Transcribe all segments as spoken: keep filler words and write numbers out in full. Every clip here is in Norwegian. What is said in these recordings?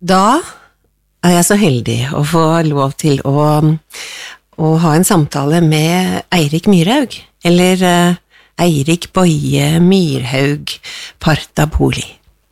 Da er jeg så heldig å få lov til å, å ha en samtale med Eirik Myrhaug, eller uh, Eirik Boye Myrhaug Partapoli.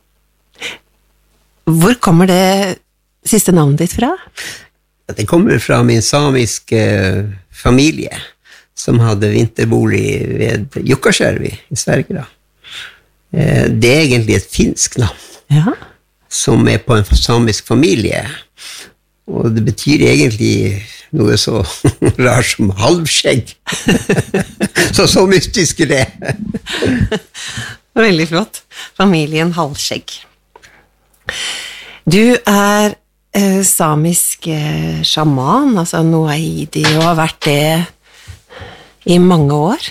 Hvor kommer det siste navnet ditt fra? Det kommer fra min samiske familie, som hadde vinterbolig ved Jukkasjärvi i Sverige. Da. Det er egentlig et finsk navn. Ja. Som er på en samisk familie, og det betyr egentlig noe så rart som halvskjegg. så så mystisk er det. Veldig flott. Familien Halvskjegg. Du er eh, samisk eh, sjaman, altså Noaidi, og har vært det i mange år.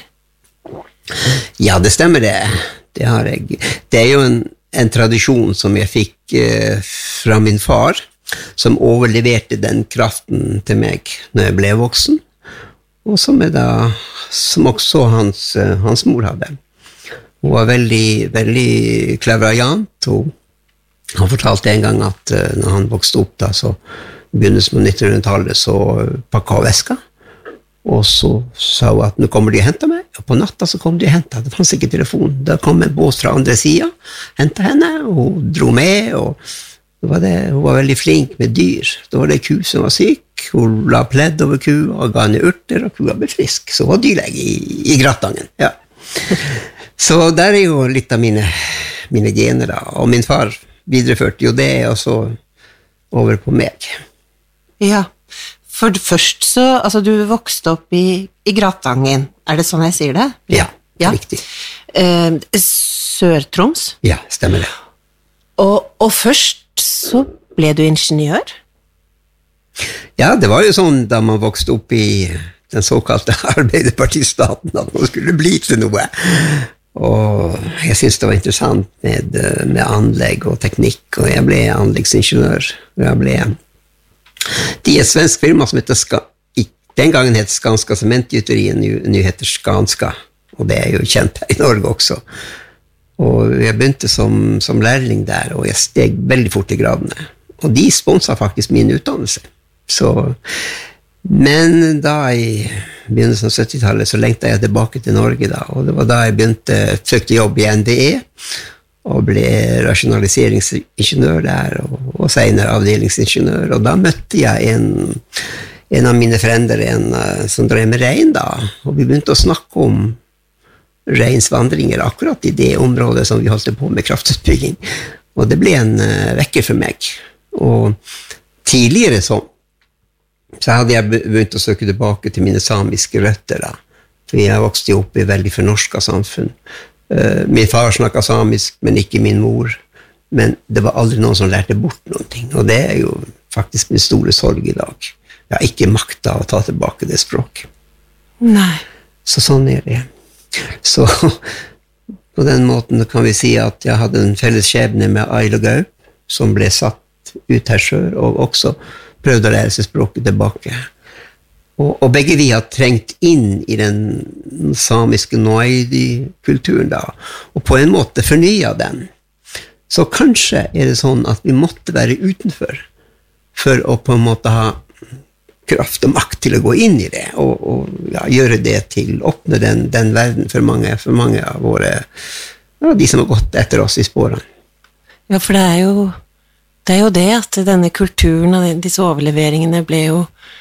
Ja, det stemmer det. Det har jeg. Det er jo en en tradisjon som jeg fikk eh, fra min far, som overleverte den kraften til meg når jeg ble voksen, og som, er da, som også hans, eh, hans mor hadde. Hun var veldig, veldig klaverjant, og han fortalte en gang at eh, når han vokste opp da, så begynnelsen på nittenhundretallet, så pakket hun veska, og så sa hun at nå kommer de og henter meg, og på natta så kom de og hentet, det fanns ikke telefon, da kom en bås fra andre siden, hentet henne, og hun dro med, og det var det, hun var veldig flink med dyr, da var det ku som var syk, hun la pledd over ku, og ga henne urter, og kua ble frisk, så hun var dyrlege i, i Gratangen, ja. Så der er jo litt av mine, mine gener da, og min far videreførte jo det, og så over på meg. Ja, for først så, altså du vokste opp i, i Gratangen, er det sånn jeg sier det? Ja, ja. Riktig. Eh, Sør-Troms? Ja, stemmer det. Og, og først så ble du ingeniør? Ja, det var jo sånn da man vokste opp i den såkalte arbeiderpartistaten, at man skulle bli til noe. Og jeg synes det var interessant med, med anlegg og teknikk, og jeg ble anleggsingeniør. Jeg ble Det er et svensk firma som heter Ska, den gangen het Skanska Sementgjuteriet, nå heter Skanska, og det er jo kjent her i Norge også. Og jeg begynte som, som lærling der, og jeg steg veldig fort i gradene. Og de sponset faktisk min utdannelse. Så, men da i begynnelsen av syttitallet så lengte jeg tilbake til Norge da, og det var da jeg begynte, søkte jobb i N V E, og ble rasjonaliseringsingeniør der, og, og senere avdelingsingeniør, og da møtte jeg en, en av mine frender, en uh, som drev med rein da, og vi begynte å snakke om reinsvandringer akkurat i det området som vi holdt på med kraftutbygging, og det ble en uh, vekker for meg. Og tidligere så, så hadde jeg begynt å søke tilbake til mine samiske røtter da, for jeg vokste jo opp i veldig fornorska samfunn. Uh, min far snakket samisk, men ikke min mor, men det var aldri noen som lærte bort noen ting, og det er jo faktisk min store sorg i dag. Jeg har ikke maktet å ta tilbake det språket. Nei. Så sånn er det. Så på den måten kan vi si at jeg hadde en felles skjebne med Ailo Gaup, som ble satt ut her selv, og også prøvde å lære seg språket tilbake. Og, og begge vi har trengt inn i den samiske Noaidi-kulturen da, og på en måte fornyet den. Så kanskje er det sånn at vi måtte være utenfor, for å på en måte ha kraft og makt til å gå inn i det, og, og ja, gjøre det til, åpne den, den verden for mange, for mange av våre, ja, de som har gått etter oss i spårene. Ja, for det er jo det, er jo det at denne kulturen og disse overleveringene ble jo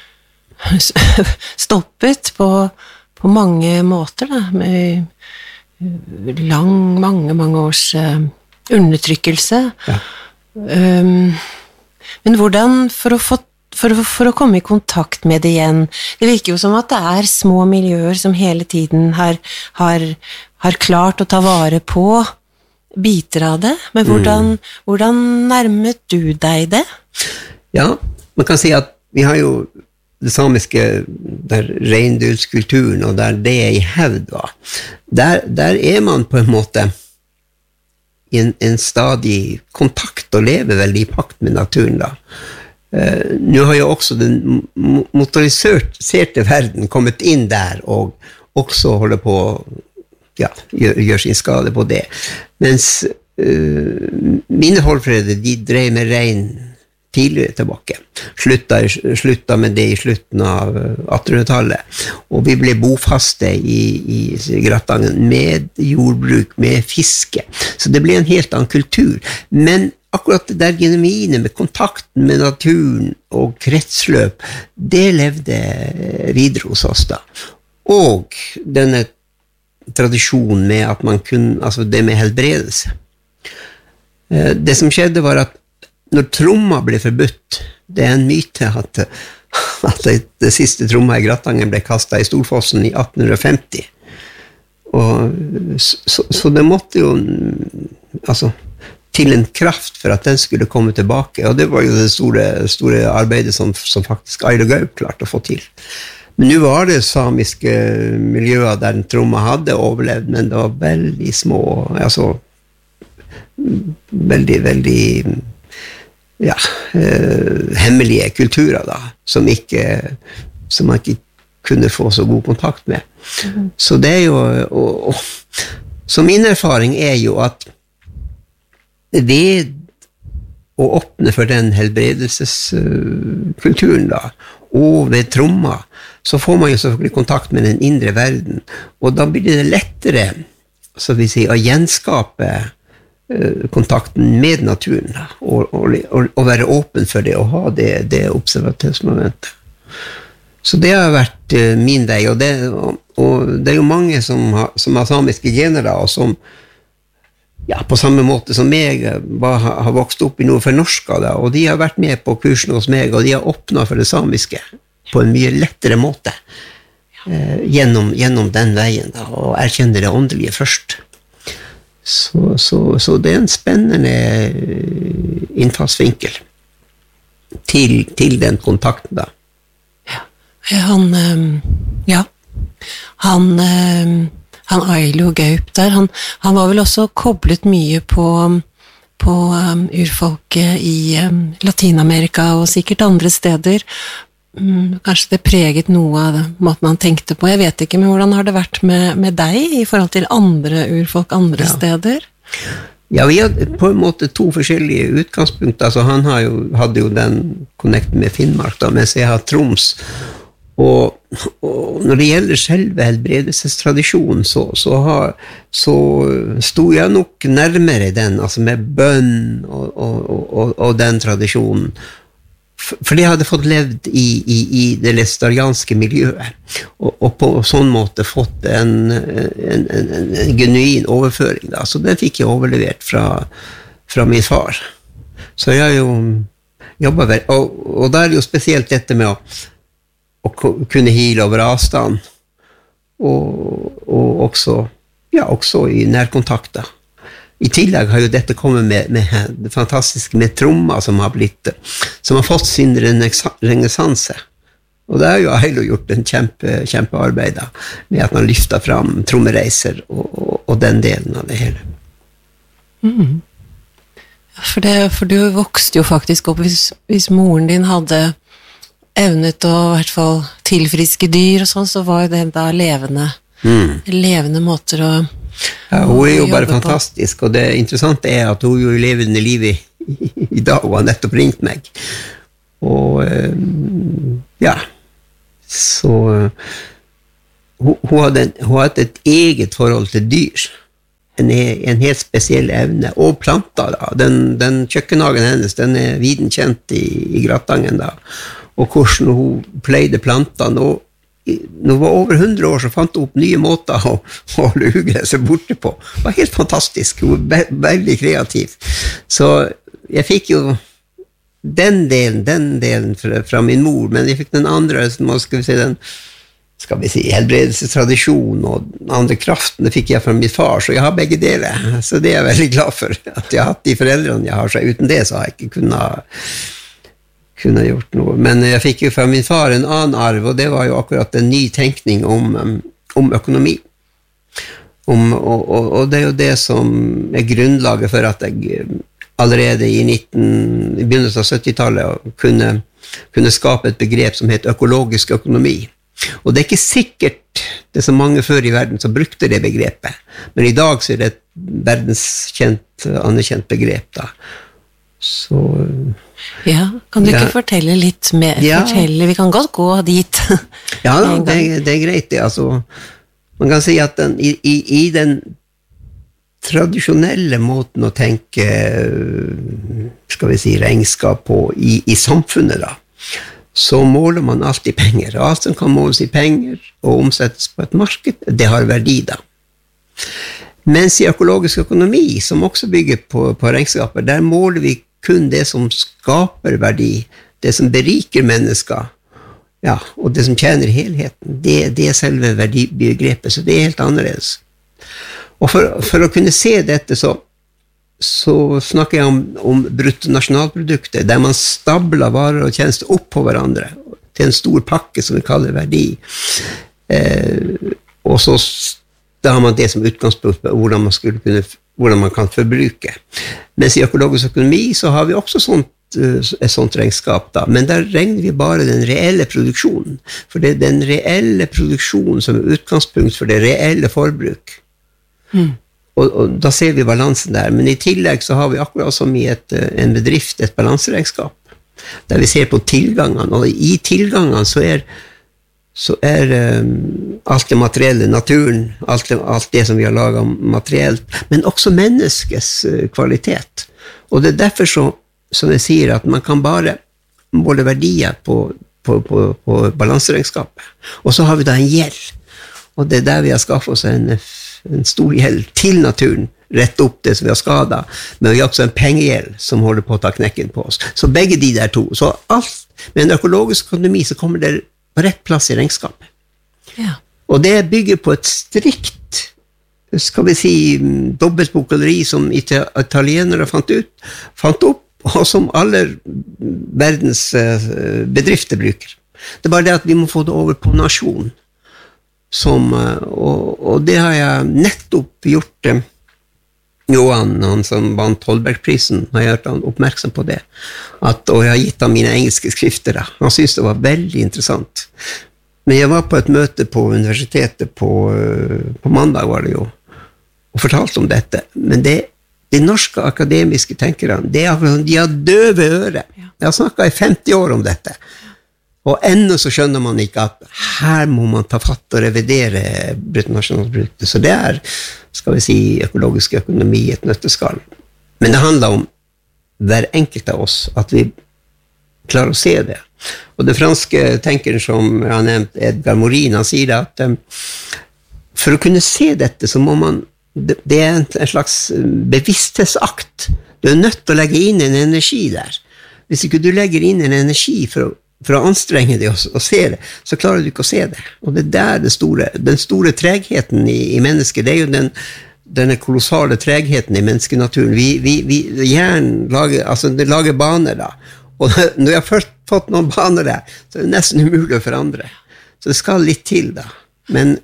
stoppet på, på mange måter da, med lang, mange, mange års uh, undertrykkelse. Ja. Um, men hvordan, for å, få, for, å, for å komme i kontakt med det igjen, det virker jo som at det er små miljøer som hele tiden har, har, har klart å ta vare på biter av det, men hvordan, mm. hvordan nærmet du deg det? Ja, man kan si at vi har jo det samiske, der reindulskulturen, og der det er i hevd, der, der er man på en måte i en, en stadig kontakt og lever veldig i pakt med naturen da. Uh, nå har jo også den motoriserte verden kommet inn der, og også holder på ja, gjør, gjør sin skade på det. Mens uh, mine forfedre, de drev med rein tidligere tilbake. Slutta, slutta med det i slutten av attenhundretallet, og vi ble bofaste i, i Gratangen med jordbruk, med fiske. Så det ble en helt annen kultur. Men akkurat det der genuine med kontakten med naturen og kretsløp, det levde videre hos oss da. Og denne tradisjonen med at man kunne, altså det med helbredelse. Det som skjedde var at når tromma ble forbudt, det er en myte at, at det, det siste tromma i Gratangen ble kastet i Storfossen i atten femti. Og, så, så det måtte jo altså, til en kraft for at den skulle komme tilbake, og det var jo det store, store arbeidet som, som faktisk Ailo Gaup klarte å få til. Men nå var det samiske miljøer der den tromma hadde overlevd, men det var veldig små, altså veldig, veldig ja, eh, hemmelige kulturer da, som ikke som man ikke kunne få så god kontakt med. Mm. Så det er jo, og, og, så min erfaring er jo at ved å åpne for den helbredelseskulturen da, og ved tromma, så får man jo selvfølgelig kontakt med den indre verden, og da blir det lettere så vil si, å gjenskape uh, kontakten med naturen, da, og, og, og, og være åpen for det, og ha det, det observatørsmomentet. Så det har vært uh, min vei, og det, og, og det er jo mange som har, som har samiske gener, da, og som ja, på samme måte som meg var, har vokst opp i noe for norska, da, og de har vært med på kursen hos meg, og de har åpnet for det samiske på en mye lettere måte eh, gjennom, gjennom den veien, da, og erkjenner det åndelige først. Så, så, så det er en spennende innfallsvinkel til, til den kontakten, da. Ja, han, ja, han... Han Ailo Gaup der, han, han var vel også koblet mye på, på um, urfolket i um, Latinamerika og sikkert andre steder. Um, kanskje det preget noe av det, måten han tenkte på. Jeg vet ikke, men hvordan har det vært med, med deg i forhold til andre urfolk andre ja. steder? Ja, vi hadde på en måte to forskjellige utgangspunkter. Altså, han har jo, hadde jo den connecten med Finnmark, da, mens jeg har Troms. Og, og når det gjelder selve helbredelsestradisjonen, så, så, har, så sto jeg nok nærmere den, altså med bønn og, og, og, og den tradisjonen. For jeg hadde fått levd i, i, i det lestarianske miljøet, og, og på sånn måte fått en, en, en, en genuin overføring. Da. Så den fikk jeg overlevert fra, fra min far. Så jeg har jo jobbet vel, og, og da er det jo spesielt dette med å og kunne hile over avstand, og, og også, ja, også i nærkontakter. I tillegg har jo dette kommet med, med det fantastiske med tromma som har blitt, som har fått sin renessanse. Og det har jo Ailo gjort en kjempe, kjempearbeid da, med at man lyfter fram trommereiser og, og, og den delen av det hele. Mm. For, det, for du vokste jo faktisk opp, hvis, hvis moren din hadde evnet å i hvert fall tilfriske dyr og sånn, så var det da levende, mm. levende måter å ja, hun er jo bare fantastisk, på. Og det interessante er at hun jo lever levende liv i, i dag, og har nettopp ringt meg. Og ja, så hun, hun, hadde, hun hadde et eget forhold til dyr, en, en helt spesiell evne, og planter da. Den, den kjøkkenhagen hennes, den er viden kjent i, i Gratangen da, og hvordan hun pleide plantene, og når hun var over hundre år så fant hun opp nye måter å holde ugresset borte på. Det var helt fantastisk, hun var veldig kreativ. Så jeg fikk jo den delen, den delen fra, fra min mor, men jeg fikk den andre, skal vi si, den skal vi si, helbredelsestradisjon og den andre kraften, det fikk jeg fra min far, så jeg har begge deler. Så det er jeg veldig glad for, at jeg har hatt de foreldrene jeg har, så uten det så har jeg ikke kunnet kunne gjort noe. Men jeg fikk jo fra min far en annen arv, og det var jo akkurat en ny tenkning om, om økonomi. Om, og, og, og det er jo det som er grunnlaget for at jeg allerede i, nitten, i begynnelsen av syttitallet kunne, kunne skape et begrep som het økologisk økonomi. Og det er ikke sikkert det er så mange før i verden som brukte det begrepet, men i dag så er det et verdenskjent, anerkjent begrep da. Så Ja, kan du ikke ja. fortelle litt mer? Ja. Fortelle, vi kan godt gå dit. Ja, det, det er greit det. Altså, man kan si at den, i, i, i den tradisjonelle måten å tenke, skal vi si, regnskap på i, i samfunnet da, så måler man alltid penger. Alt som kan måles i penger og omsettes på et marked, det har verdi da. Mens i økologisk økonomi, som også bygger på, på regnskaper, der måler vi kun det som skaper verdi, det som beriker mennesker, ja, og det som tjener helheten. Det, det er selve verdibegrepet, så det er helt annerledes. Og for, for å kunne se dette, så, så snakker jeg om, om bruttonasjonalproduktet, der man stabler varer og tjenester opp på hverandre, til en stor pakke som vi kaller verdi. Eh, og så da har man det som utgangspunkt på hvordan man, skulle kunne, hvordan man kan forbruke. Mens i økologisk økonomi så har vi også sånt, et sånt regnskap da, men der regner vi bare den reelle produksjonen, for det er den reelle produksjonen som er utgangspunkt for det reelle forbruk. Mm. Og, og da ser vi balansen der, men i tillegg så har vi akkurat som i et, en bedrift et balanseregnskap, der vi ser på tilgangene, og i tilgangene så er så er um, alt det materielle, naturen, alt det, alt det som vi har laget materielt, men også menneskets uh, kvalitet. Og det er derfor så, som jeg sier, at man kan bare måle verdier på, på, på, på balanseregnskapet. Og så har vi da en gjeld, og det er der vi har skaffet oss en, en stor gjeld til naturen, rette opp det som vi har skadet, men vi har også en pengegjeld som holder på å ta knekken på oss. Så begge de der to, så alt, med en økologisk økonomi så kommer det på rett plass i regnskapet. Ja. Og det bygger på et strikt, skal vi si, dobbeltbokholderi som italienere fant ut, fant opp, og som alle verdens bedrifter bruker. Det er bare det at vi må få det over på nasjon. Som, og, og det har jeg nettopp gjort. Johan, han som vant Holbergprisen, har gjort han oppmerksom på det. At, og jeg har gitt ham mine engelske skrifter. Da. Han syntes det var veldig interessant. Men jeg var på et møte på universitetet på, på mandag, var det jo, og fortalte om dette. Men det, de norske akademiske tenkerne, det er, de har døve ører. Jeg har snakket i femti år om dette. Og ennå så skjønner man ikke at her må man ta fatt og revidere bruttonasjonalproduktet. Så det er, skal vi si, økologisk økonomi i et nøtteskall. Men det handler om hver enkelt av oss, at vi klarer å se det. Og det franske tenkeren som jeg har nevnt, Edgar Morin, han sier at um, for å kunne se dette, så må man, det, det er en, en slags bevissthetsakt. Du er nødt til å legge inn en energi der. Hvis ikke du legger inn en energi for å for å anstrenge deg og, og se det, så klarer du ikke å se det. Og det er der det store, den store tregheten i, i mennesket, det er jo den, denne kolossale tregheten i menneskenaturen. Vi, vi, vi hjernen lager, altså det lager baner da, og når jeg har først fått noen baner der, så er det nesten umulig å forandre. Så det skal litt til da. Men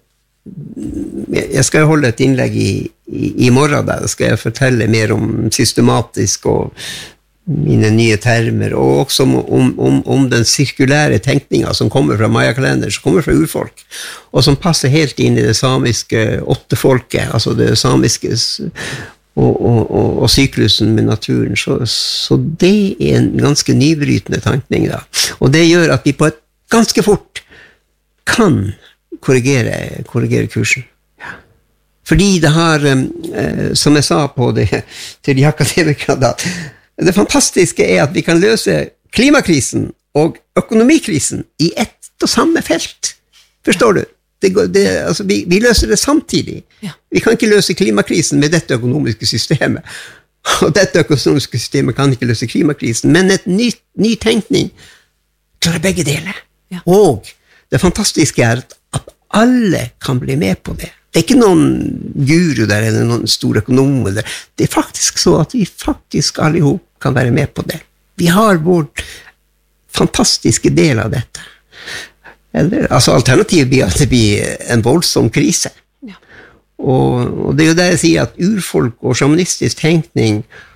jeg skal holde et innlegg i, i, i morgen der, da skal jeg fortelle mer om systematisk og mine nye termer, og også om, om, om den sirkulære tenkningen som kommer fra Maya-kalender, som kommer fra urfolk, og som passer helt inn i det samiske åttefolket, altså det samiske og, og, og, og syklusen med naturen. Så, så det er en ganske nybrytende tenkning da. Og det gjør at vi på et ganske fort kan korrigere, korrigere kursen. Fordi det har, som jeg sa på det til de akademikere da, det fantastiske er at vi kan løse klimakrisen og økonomikrisen i ett og samme felt. Forstår du? Det, det, altså, vi, vi løser det samtidig. Ja. Vi kan ikke løse klimakrisen med dette økonomiske systemet. Og dette økonomiske systemet kan ikke løse klimakrisen, men et ny, ny tenkning klarer begge deler. Ja. Og det fantastiske er at alle kan bli med på det. Det er ikke noen guru der, eller noen stor økonom, eller det er faktisk så at vi faktisk alle ihop kan være med på det. Vi har vår fantastiske del av dette. Eller, altså alternativet blir at det blir en voldsom krise. Ja. Og, og det er jo der jeg sier at urfolk og shamanistisk tenkning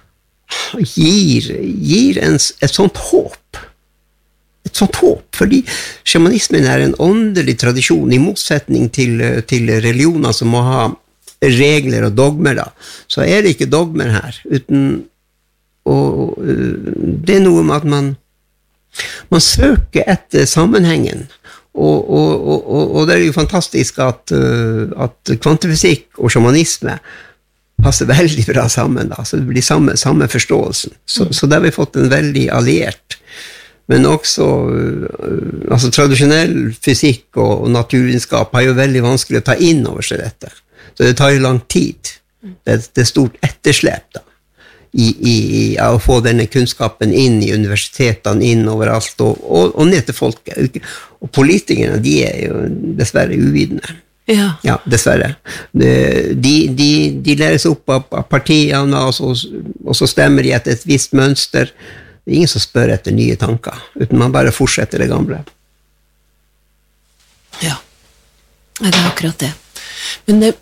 gir, gir en, et sånt håp. Et sånt håp, fordi shamanismen er en åndelig tradisjon i motsetning til, til religioner som må ha regler og dogmer da. Så er det ikke dogmer her, uten og det er noe med at man, man søker etter sammenhengen, og, og, og, og det er jo fantastisk at, at kvantifysikk og shamanisme passer veldig bra sammen, da. Så det blir samme, samme forståelsen. Så, så der har vi fått en veldig alliert, men også altså, tradisjonell fysikk og, og naturvitenskap har jo veldig vanskelig å ta inn over seg dette. Så det tar jo lang tid. Det, det er stort etterslep da, i, i, i å få denne kunnskapen inn i universitetene, inn overalt, og, og, og ned til folket. Og politikerne, de er jo dessverre uvidende. Ja. Ja, dessverre. De, de, de læres opp av, av partiene, og så, og så stemmer de etter et visst mønster. Det er ingen som spør etter nye tanker, uten man bare fortsetter det gamle. Ja, det er akkurat det. Men det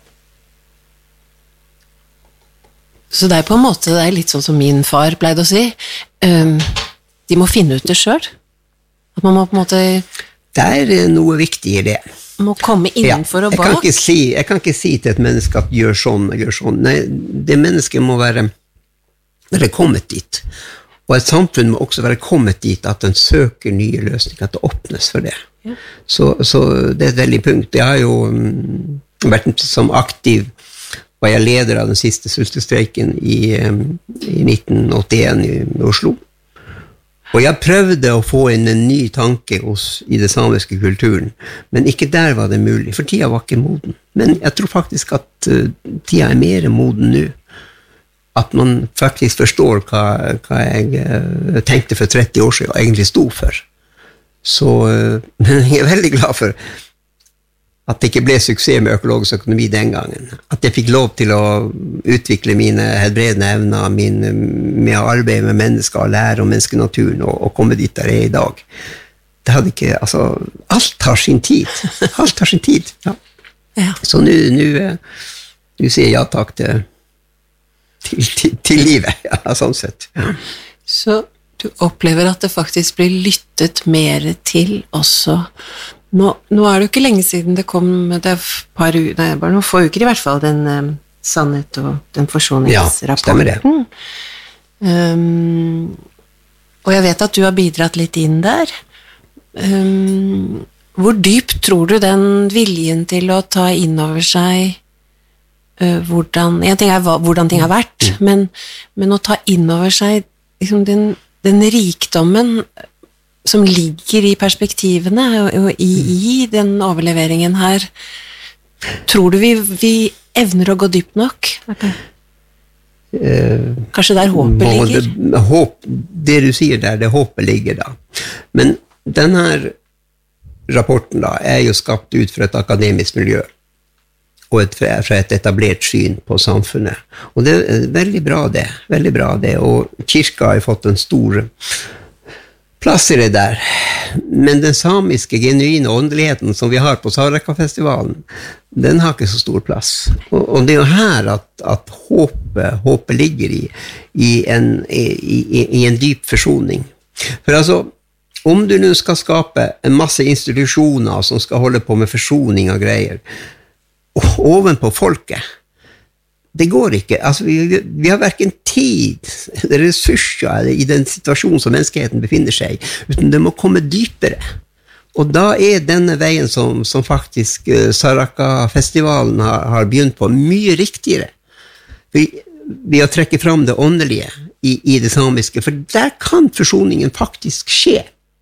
så det er på en måte, det er litt sånn som min far pleide å si, um, de må finne ut det selv. At man må på en måte... Det er noe viktig i det. Må komme innenfor ja, og bak. Jeg kan, ikke si, jeg kan ikke si til et menneske at gjør sånn, gjør sånn. Nei, det mennesket må være, være kommet dit. Og et samfunn må også være kommet dit at den søker nye løsninger, at det åpnes for det. Ja. Så, så det er et veldig punkt. Jeg har jo um, vært som aktiv, var jeg leder av den siste sultestreiken i, i nitten åttien i Oslo. Og jeg prøvde å få inn en ny tanke hos, i det samiske kulturen, men ikke der var det mulig, for tida var ikke moden. Men jeg tror faktisk at uh, tida er mer moden nå. At man faktisk forstår hva, hva jeg uh, tenkte for tretti år siden og egentlig sto for. Så uh, jeg er veldig glad for at det ikke ble suksess med økologisk økonomi den gangen. At jeg fikk lov til å utvikle mine helbredende evner, min, med å arbeide med mennesker og lære om menneskenaturen og, og komme dit der jeg er i dag. Det hadde ikke, altså, alt tar sin tid. Alt tar sin tid, ja. Ja. Så nå, nå, nå sier jeg ja takk til, til, til, til livet, ja, sånn sett. Ja. Så du opplever at det faktisk blir lyttet mer til også. Nå, nå er det jo ikke lenge siden det kom, det er par, nei, bare noen få uker i hvert fall, den um, sannhet og den forsoningsrapporten. Ja, stemmer det. Um, og jeg vet at du har bidratt litt inn der. Um, hvor dypt tror du den viljen til å ta inn over seg uh, hvordan, en ting er hva, hvordan ting har vært, mm. men, men å ta inn over seg liksom den, den rikdommen som ligger i perspektivene og i, i den overleveringen her, tror du vi, vi evner å gå dypt nok? Okay. Kanskje der håpet ligger? Det, håp, det du sier der, det håpet ligger da. Men denne rapporten da, er jo skapt ut fra et akademisk miljø, og et, fra et etablert syn på samfunnet. Og det er veldig bra det, veldig bra det, og kirka har fått en stor plass i det der, men den samiske genuine åndeligheten som vi har på Saraka-festivalen, den har ikke så stor plass. Og, og det er jo her at, at håpet, håpet ligger i, i, en, i, i, i en dyp forsoning. For altså, om du nå skal skape en masse institusjoner som skal holde på med forsoning av greier, ovenpå folket, det går ikke. Altså, vi, vi har hverken tid eller ressurser i den situasjonen som menneskeheten befinner seg i, uten det må komme dypere. Og da er denne veien som, som faktisk uh, Saraka-festivalen har, har begynt på, mye riktigere. Vi, vi har trekket fram det åndelige i, i det samiske, for der kan forsoningen faktisk skje.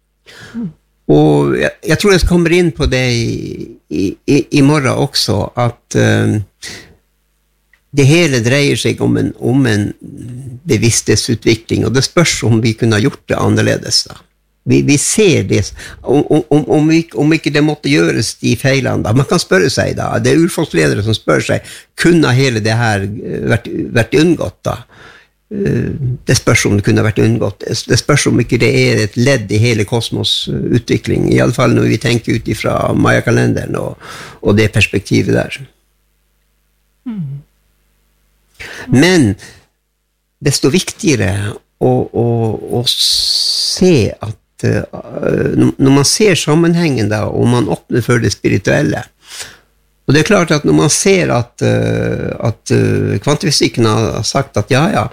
Og jeg, jeg tror jeg kommer inn på det i, i, i morgen også, at uh, det hele dreier seg om en, om en bevissthetsutvikling, og det spørs om vi kunne ha gjort det annerledes da. Vi, vi ser det, om, om, om, ikke, om ikke det måtte gjøres de feilene da. Man kan spørre seg da, det er urfolksledere som spør seg, kunne hele det her vært, vært unngått da? Det spørs om det kunne vært unngått. Det spørs om ikke det er et ledd i hele kosmos utvikling, i alle fall når vi tenker ut ifra Maya-kalenderen og, og det perspektivet der. Mm. Men desto viktigere å, å, å se at uh, når man ser sammenhengen da, og man åpner for det spirituelle, og det er klart at når man ser at, uh, at uh, kvantifysikken har sagt at ja, ja,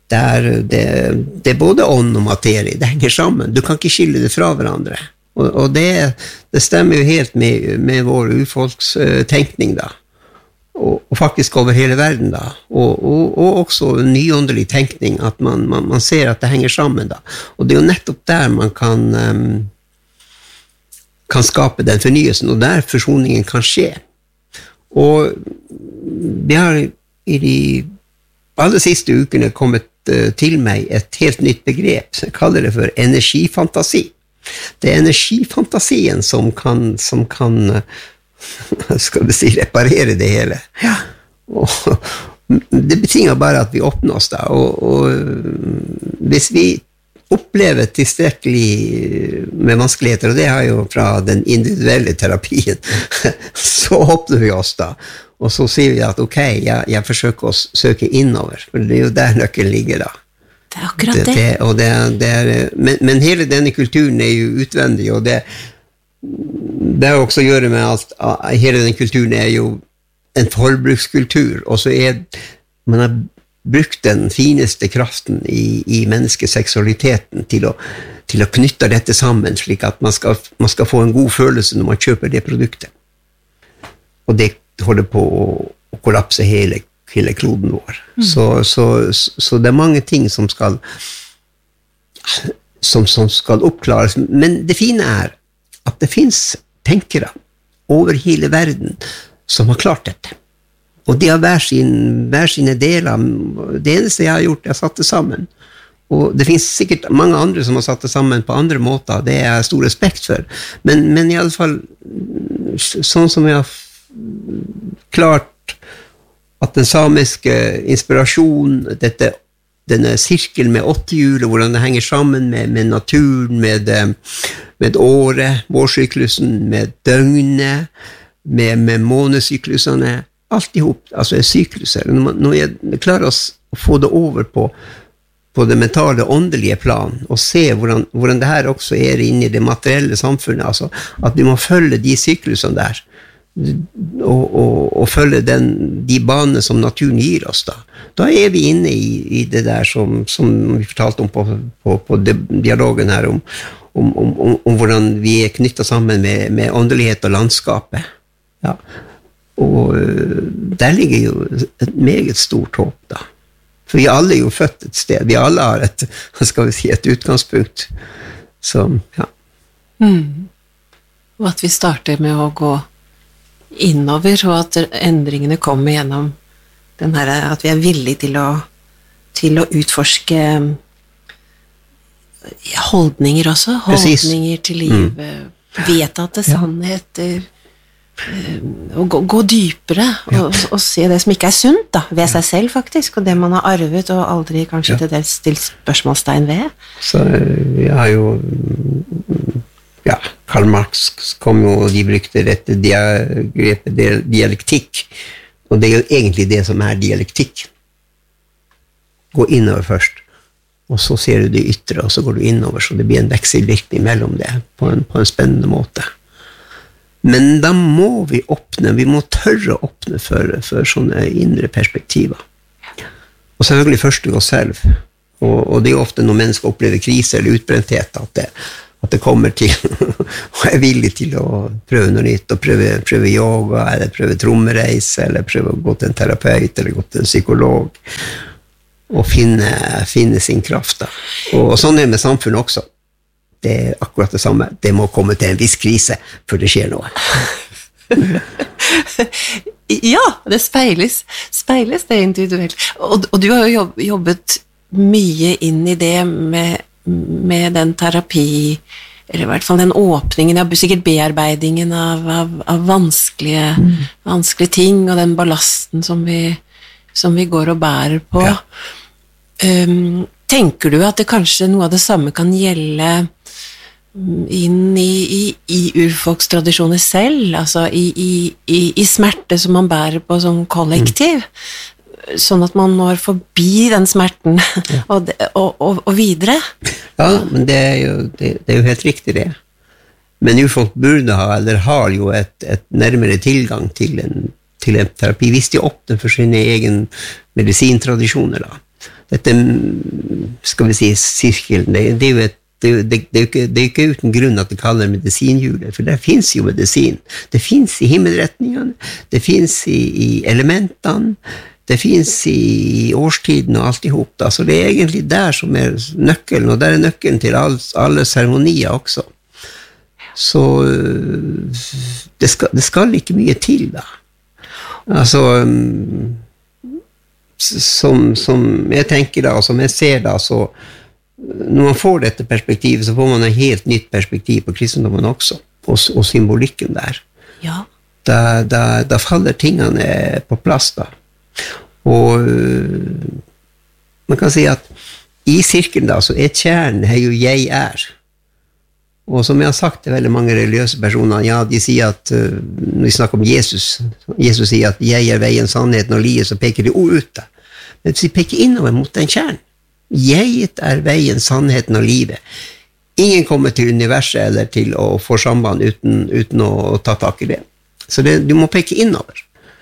det er, det, det er både ånd og materie, det henger sammen, du kan ikke skille det fra hverandre. Og, og det, det stemmer jo helt med, med vår urfolkstenkning da, og, og faktisk over hele verden da, og, og, og også nyåndelig tenkning, at man, man, man ser at det henger sammen da. Og det er jo nettopp der man kan, um, kan skape den fornyelsen, og der forsoningen kan skje. Og vi har i de aller siste ukene kommet uh, til meg et helt nytt begrep, jeg kaller det for energifantasi. Det er energifantasien som kan, som kan skal vi si, reparere det hele. Ja. Og det betinger bare at vi åpner oss da, og, og hvis vi opplever tilstrekkelig med vanskeligheter, og det har jo fra den individuelle terapien, så åpner vi oss da, og så sier vi at ok, jeg, jeg forsøker å søke innover, for det er jo der nøkkelen ligger da. Det er akkurat det. det, det, og det, det er, men, men hele denne kulturen er jo utvendig, og det, det har også å gjøre med at hele den kulturen er jo en forbrukskultur, og så er man har brukt den fineste kraften i, i menneskeseksualiteten til å, til å knytte dette sammen, slik at man skal, man skal få en god følelse når man kjøper det produktet. Og det holder på å, å kollapse hele hele kloden vår. Mm. Så, så, så det er mange ting som skal som, som skal oppklares, men det fine er at det finnes tenkere over hele verden som har klart dette. Og de har hver, sin, hver sine deler. Det eneste jeg har gjort er å satt det sammen. Og det finnes sikkert mange andre som har satt det sammen på andre måter, det er jeg stor respekt for. Men, men i alle fall, sånn som jeg har klart at den samiske inspirasjonen, dette, denne sirkel med åtte hjul, og hvordan det henger sammen med, med naturen, med, med året, vårsyklusen, med døgnet, med, med månesyklusene, alt ihop, altså er sykluser. Når, når jeg klarer å få det over på, på det mentale, åndelige plan, og se hvordan, hvordan det her også er inne i det materielle samfunnet, altså at vi må følge de syklusene der, Og, og, og følge den, de banene som naturen gir oss da. Da er vi inne i, i det der som, som vi fortalte om på, på, på dialogen her, om, om, om, om, om hvordan vi er knyttet sammen med, med åndelighet og landskapet. Ja. Og der ligger jo et meget stort håp da. For vi alle er jo født et sted, vi alle har et, skal vi si, et utgangspunkt. Som, ja. Mm. Og at vi starter med å gå innover, og at endringene kommer gjennom den her, at vi er villige til å, til å utforske holdninger også, holdninger Precis. Til livet, mm. vedtatte sannheter, og gå, gå dypere, ja. og, og se det som ikke er sunt da, ved seg selv faktisk, og det man har arvet, og aldri kanskje ja. Til dels stilt spørsmålstegn ved. Så jeg har jo ja, Karl Marx kom jo, og de brukte dette grepet dialektikk, og det er jo egentlig det som er dialektikk. Gå innover først, og så ser du det ytre, og så går du innover, så det blir en vekselvirkning mellom det, på en, på en spennende måte. Men da må vi åpne, vi må tørre å åpne for, for sånne indre perspektiver. Og selvfølgelig først til oss selv, og, og det er jo ofte når mennesker opplever krise eller utbrenthet, at det at det kommer til og er villig til å prøve noe nytt, og prøve, prøve yoga, eller prøve trommereise, eller prøve å gå til en terapeut, eller gå til en psykolog, og finne, finne sin kraft. Da. Og, og sånn er det med samfunnet også. Det er akkurat det samme. Det må komme til en viss krise før det skjer noe. Ja, det speiles, speiles det individuelt. Og, og du har jo jobbet mye inn i det med med den terapi, eller i hvert fall den åpningen, sikkert bearbeidingen av, av, av vanskelige, mm. vanskelige ting, og den ballasten som vi, som vi går og bærer på. Ja. Um, tenker du at det kanskje noe av det samme kan gjelde inn i, i, i urfolkstradisjoner selv, altså i, i, i, i smerte som man bærer på som kollektiv? Mm. Sånn at man når forbi den smerten ja. og, og, og, og videre. Ja, men det er, jo, det, det er jo helt riktig det. Men urfolk burde ha, eller har jo et, et nærmere tilgang til en, til en terapi, hvis de åpner for sine egen medisintradisjoner da. dette, skal vi si, sirkelen, det, det er jo et Det, det, det, er ikke, det er ikke uten grunn at det kaller medisinhjulet, for der finnes jo medisin. Det finnes i himmelretningene, det finnes i, i elementene, det finnes i årstiden og alt i hop. Så det er egentlig der som er nøkkelen, og der er nøkkelen til alle, alle seremonier også. Så det skal, det skal ikke mye til da. Altså, som, som jeg tenker da, og som jeg ser da, så når man får dette perspektivet, så får man et helt nytt perspektiv på kristendommen også, og, og symbolikken der. Ja. Da, da, da faller tingene på plass da. Og man kan si at i sirkelen da, så er kjernen er jo jeg er. Og som jeg har sagt til veldig mange religiøse personer, ja, de sier at, når vi snakker om Jesus, Jesus sier at jeg er veien, sannheten og livet, så peker de ut det. Men hvis de peker innover mot den kjernen, jeget er veien, sannheten og livet. Ingen kommer til universet eller til å få samband uten, uten å ta tak i det. Så det, du må peke innover.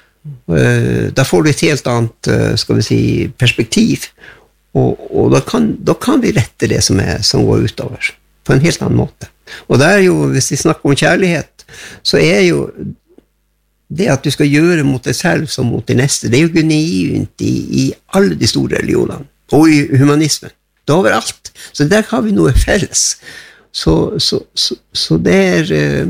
Da får du et helt annet, skal vi si, perspektiv, og, og da, kan, da kan vi rette det som, er, som går utover, på en helt annen måte. Og det er jo, hvis vi snakker om kjærlighet, så er jo det at du skal gjøre mot deg selv som mot de neste, det er jo genuint i, i alle de store religionene. Og i humanismen. Det er overalt. Så der har vi noe felles. Så, så, så, så det er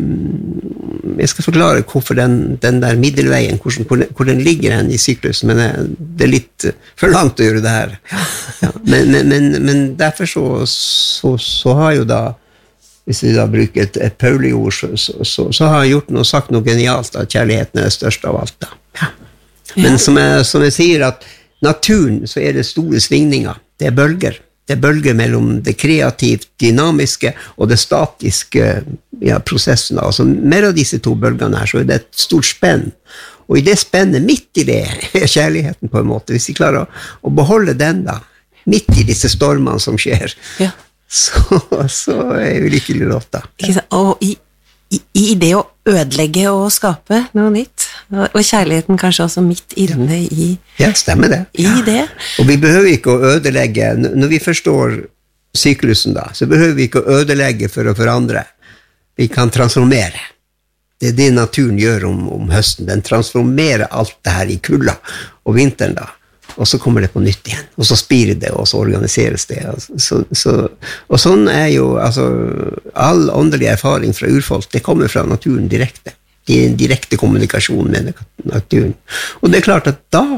um, jeg skal forklare hvorfor den, den der middelveien, hvor, hvor, den, hvor den ligger hen i syklusen, men det er litt for langt å gjøre det her. Ja, men, men, men, men derfor så, så, så har jo da, hvis vi da bruker et, et Pauli-ord, så, så, så, så har jeg gjort noe, sagt noe genialt, at kjærligheten er det største av alt da. Ja. Men som jeg, som jeg sier at naturen, så er det store svingninger. Det er bølger. Det er bølger mellom det kreativt, dynamiske og det statiske ja, prosessen. Altså, mer av disse to bølgene her, så er det et stort spenn. Og i det spennet, midt i det, er kjærligheten på en måte. Hvis vi klarer å, å beholde den da, midt i disse stormene som skjer, ja. så, så er vi lykkelig låt da. Ja. Og i, i, i det å ødelegge og skape noe nytt, og kjærligheten kanskje også midt inne i, ja, stemmer det. I det. Og vi behøver ikke å ødelegge, når vi forstår syklusen da, så behøver vi ikke å ødelegge for å forandre. Vi kan transformere. Det er det naturen gjør om, om høsten. Den transformerer alt det her i kulda og vinteren da, og så kommer det på nytt igjen. Og så spirer det, og så organiseres det. Så, så, og sånn er jo, altså, all åndelig erfaring fra urfolk, det kommer fra naturen direkte. Det er en direkte kommunikasjon med naturen. Og det er klart at da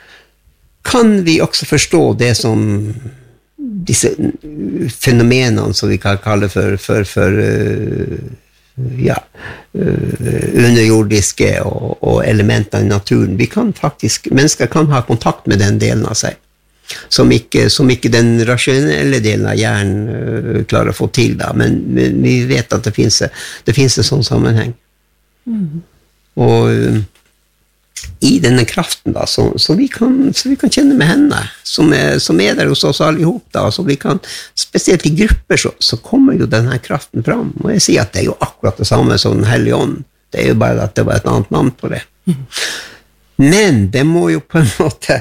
kan vi også forstå det som disse fenomenene som vi kan kalle for, for, for uh, ja, uh, underjordiske og, og elementene i naturen. Vi kan faktisk, mennesker kan ha kontakt med den delen av seg, som ikke, som ikke den rasjonelle delen av hjernen uh, klarer å få til da, men, men vi vet at det finnes, det finnes en sånn sammenheng. Mm. Og uh, i denne kraften da, så, så, vi kan, så vi kan kjenne med henne, som er, som er der hos oss alle ihop da, så vi kan, spesielt i grupper, så, så kommer jo denne kraften fram, og jeg sier at det er jo akkurat det samme som den hellige ånd, det er jo bare at det var et annet navn på det. Mm. Men det må jo på en måte,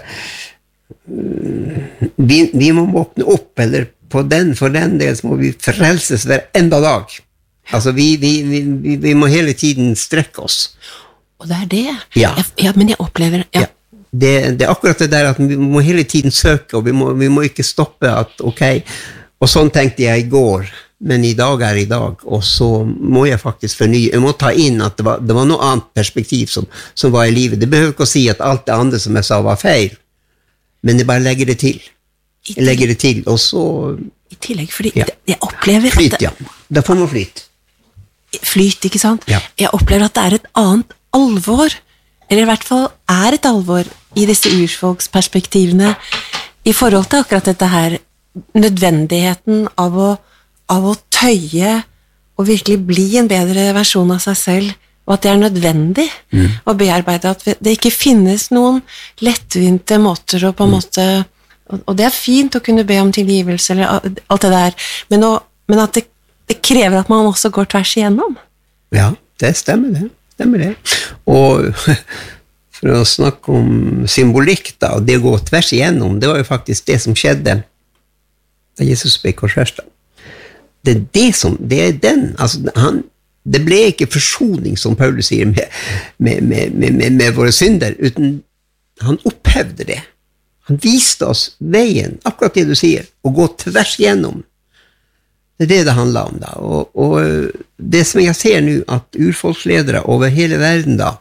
uh, vi, vi må våkne opp, eller på den, for den del så må vi frelses hver enda dag. Altså, vi, vi, vi, vi må hele tiden strekke oss. Og det er det. Ja. Jeg, ja, men jeg opplever... Ja. Ja. Det, det er akkurat det der at vi må hele tiden søke, og vi må, vi må ikke stoppe at, ok, og sånn tenkte jeg i går, men i dag er i dag, og så må jeg faktisk fornye, jeg må ta inn at det var, det var noe annet perspektiv som, som var i livet. Det behøver ikke å si at alt det andre som jeg sa var feil, men jeg bare legger det til. Jeg legger det til, og så... I tillegg, fordi ja. jeg opplever... Flyt, ja. Da får man flyt. Flyt, ikke sant? Ja. Jeg opplever at det er et annet alvor, eller i hvert fall er et alvor i disse urfolksperspektivene i forhold til akkurat dette her, nødvendigheten av å, av å tøye og virkelig bli en bedre versjon av seg selv, og at det er nødvendig mm. å bearbeide, at det ikke finnes noen lettvinte måter å på en mm. måte, og det er fint å kunne be om tilgivelse, eller alt det der, men, å, men at det, det krever at man også går tvers igjennom. Ja, det stemmer det. Stemmer det. Og for å snakke om symbolikk da, og det å gå tvers igjennom, det var jo faktisk det som skjedde da Jesus ble korsfestet. Det er det som, det er den, altså han, det ble ikke forsoning, som Paulus sier, med, med, med, med, med våre synder, uten han opphevde det. Han viste oss veien, akkurat det du sier, å gå tvers igjennom. Det er det det handler om da, og, og det som jeg ser nå, at urfolksledere over hele verden da,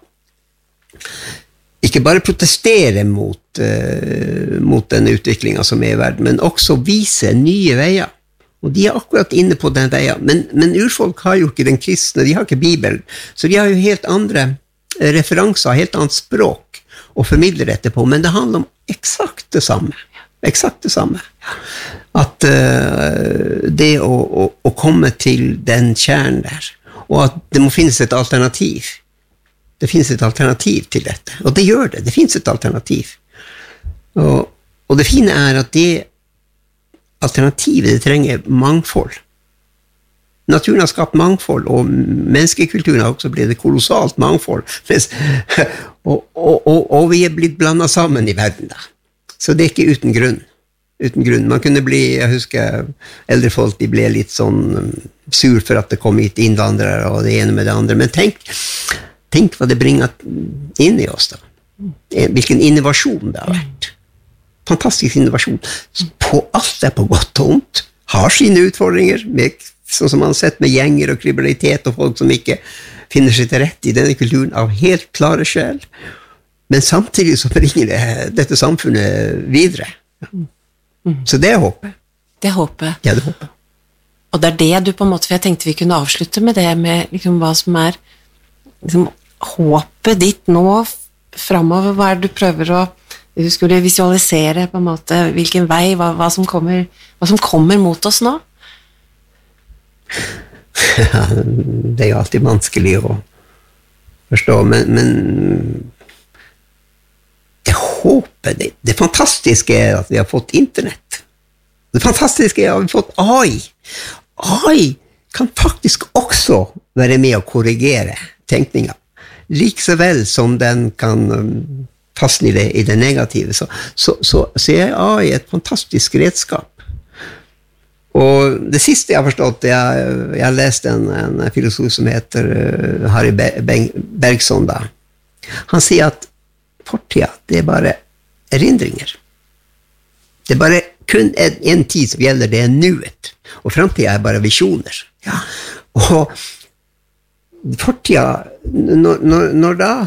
ikke bare protesterer mot, uh, mot den utviklingen som er i verden, men også viser nye veier. Og de er akkurat inne på den veien. Men, men urfolk har jo ikke den kristne, de har ikke Bibelen, så de har jo helt andre referanser, helt annet språk å formidle dette på, men det handler om eksakt det samme. Eksakt det samme. At uh, det å, å, å komme til den kjernen der, og at det må finnes et alternativ. Det finnes et alternativ til dette, og det gjør det. Det finnes et alternativ. Og, og det fine er at det alternativet, det trenger mangfold. Naturen har skapt mangfold, og menneskekulturen har også blitt kolossalt mangfold. og, og, og, og vi er blitt blandet sammen i verden da. Så det er ikke uten grunn. Uten grunn. Man kunne bli, jeg husker, eldre folk, de ble litt sånn sur for at det kom hit innvandrere og det ene med det andre. Men tenk, tenk hva det bringer inn i oss da. Hvilken innovasjon det har vært. Fantastisk innovasjon. På alt er på godt og ondt. Har sine utfordringer, med, sånn som man har sett med gjenger og kriminalitet og folk som ikke finner seg til rett i denne kulturen av helt klare sjel. Men samtidig så bringer det dette samfunnet videre. Mm. Mm. Så det er håpet. Det er håpet. Ja, det er håpet. Og det er det du på en måte, for jeg tenkte vi kunne avslutte med det, med liksom hva som er liksom, håpet ditt nå fremover, hva er det du prøver å du skulle visualisere på en måte hvilken vei, hva, hva, som kommer, hva som kommer mot oss nå? Ja, det er jo alltid vanskelig å forstå, men, men jeg håper det, det fantastiske er at vi har fått internett. Det fantastiske er at vi har fått A I. A I kan faktisk også være med å korrigere tenkningen, like så vel som den kan fastne i det, i det negative. Så, så, så, så er A I et fantastisk redskap. Og det siste jeg har forstått, jeg, jeg har lest en, en filosof som heter uh, Harry Bergson da. Han sier at fortida, det er bare erindringer. Det er bare kun en, en tid som gjelder, det er nuet. Og fremtiden er bare visjoner. Ja. Og fortida, når, når, når da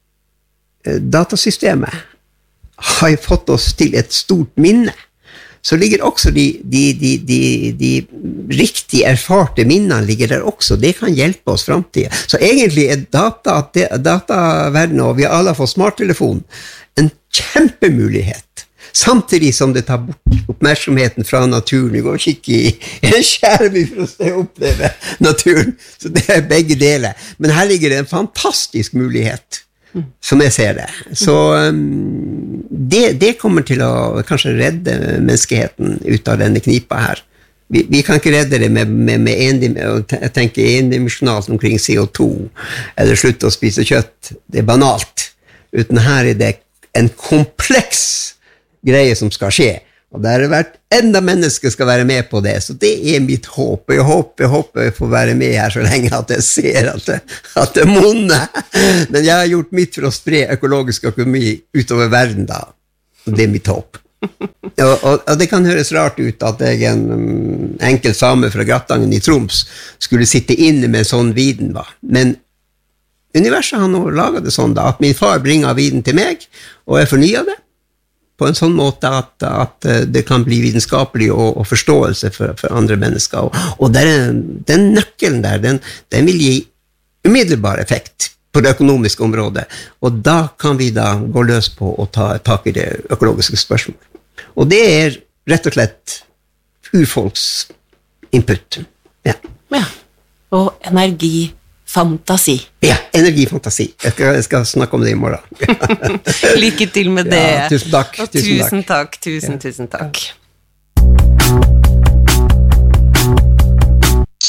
datasystemet har fått oss til et stort minne, så ligger også de, de, de, de, de riktig erfarte minnene ligger der også. Det kan hjelpe oss fremtiden. Så egentlig er data, dataverden, og vi har alle fått smarttelefon, en kjempemulighet. Samtidig som det tar bort oppmerksomheten fra naturen. Vi går og kikker i en skjerm for å se og oppleve naturen. Så det er begge deler. Men her ligger det en fantastisk mulighet, som jeg ser det. Så um, det, det kommer til å kanskje redde menneskeheten ut av denne knipa her. Vi, vi kan ikke redde det med, med, med en, jeg tenker endimensjonalt omkring C O to, eller slutte å spise kjøtt. Det er banalt. Uten her er det en kompleks greie som skal skje. Og det har vært enda mennesker skal være med på det, så det er mitt håp. Jeg håper, jeg håper jeg får være med her så lenge at jeg ser at det, at det monner. Men jeg har gjort mitt for å spre økologisk økonomi utover verden da. Og det er mitt håp. Og, og, og det kan høres rart ut at jeg, en um, enkel same fra Grattangen i Troms, skulle sitte inne med sånn viden da. Men universet har nå laget det sånn da, at min far bringer viden til meg, og jeg fornyer det. På en sånn måte at, at det kan bli vitenskapelig og, og forståelse for, for andre mennesker. Og, og der, den nøkkelen der, den, den vil gi umiddelbar effekt på det økonomiske området. Og da kan vi da gå løs på å ta tak i det økologiske spørsmålet. Og det er rett og slett urfolks input. Ja. Ja. Og energi. Fantasi. Ja, energifantasi. Jeg skal, jeg skal snakke om det i morgen. Lykke til med det. Ja, tusen takk. Og tusen takk, tusen, tusen takk. Super.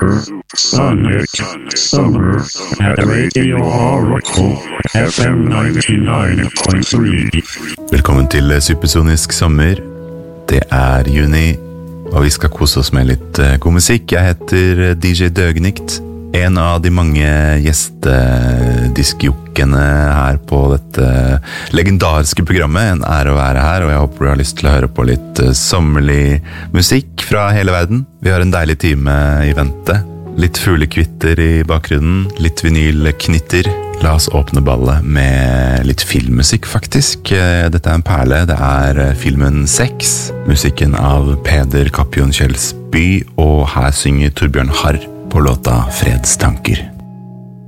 Super Sonic Summer at Radio Oracle F M ninety-nine point three. Velkommen til Supersonisk sommer. Det er juni, og vi skal kose oss med litt god musikk. Jeg heter D J Døgnikt, en av de mange gjestediskjokkene her på dette legendariske programmet. En ære å være her, og jeg håper du har lyst til å høre på litt sommerlig musikk fra hele verden. Vi har en deilig time i vente. Litt fuglekvitter i bakgrunnen, litt vinylknitter. La oss åpne ballet med litt filmmusikk faktisk. Dette er en perle, det er filmen Sex, musikken av Peder Kapjon Kjelsby, og her synger Torbjørn Harr på låta Fredstanker.